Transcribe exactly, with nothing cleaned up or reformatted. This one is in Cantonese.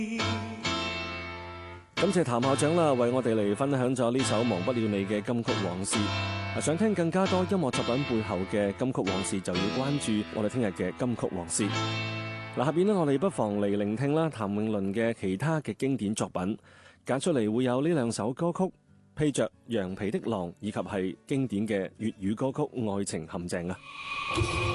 感謝譚校長啦，為我哋嚟分享咗呢首忘不了你嘅金曲往事。想聽更加多音樂作品背後嘅金曲往事，就要關注我哋聽日嘅金曲往事。嗱，下邊呢，我哋不妨嚟聆聽啦譚詠麟嘅其他嘅經典作品，揀出嚟會有呢兩首歌曲，披着羊皮的狼，以及係經典嘅粵語歌曲《愛情陷阱》啊。